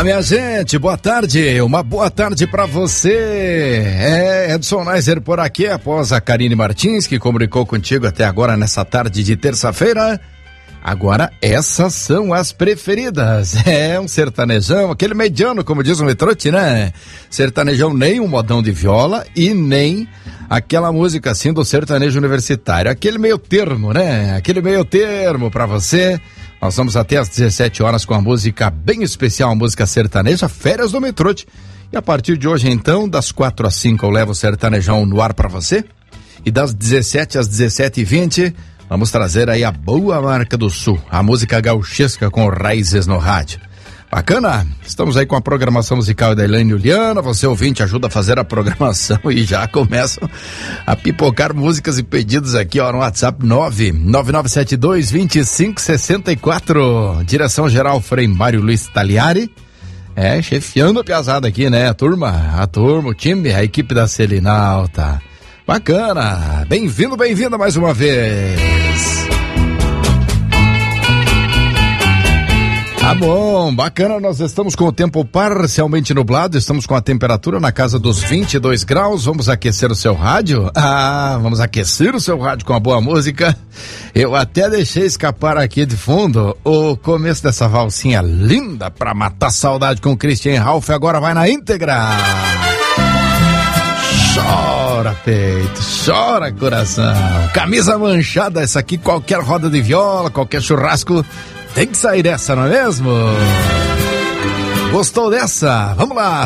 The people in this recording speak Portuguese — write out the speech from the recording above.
Olá, minha gente, boa tarde, uma boa tarde pra você. Edson Neiser por aqui, após a Karine Martins, que comunicou contigo até agora nessa tarde de terça-feira. Agora, essas são as preferidas. Um sertanejão, aquele mediano, como diz o Metrote, né? Sertanejão, nem um modão de viola e nem aquela música assim do sertanejo universitário. Aquele meio termo, né? Aquele meio termo pra você. Nós vamos até às 17 horas com a música bem especial, a música sertaneja, Férias do Metrote. E a partir de hoje, então, das 4 às 5 eu levo o sertanejão no ar pra você. E das 17 às 17h20... vamos trazer aí a boa marca do Sul, a música gauchesca com raízes no rádio. Bacana? Estamos aí com a programação musical da Elaine Juliana, você ouvinte ajuda a fazer a programação e já começam a pipocar músicas e pedidos aqui, ó, no WhatsApp 999722564. Direção geral Frei Mário Luiz Taliari. Chefiando a piazada aqui, né? A turma, o time, a equipe da Selinalta. Bacana, bem-vindo mais uma vez. Tá bom, bacana, nós estamos com o tempo parcialmente nublado, estamos com a temperatura na casa dos 22 graus, vamos aquecer o seu rádio? Vamos aquecer o seu rádio com a boa música. Eu até deixei escapar aqui de fundo o começo dessa valsinha linda pra matar saudade com o Christian Ralph, agora vai na íntegra. Chora peito, chora coração, camisa manchada, essa aqui qualquer roda de viola, qualquer churrasco, tem que sair dessa, não é mesmo? Gostou dessa? Vamos lá,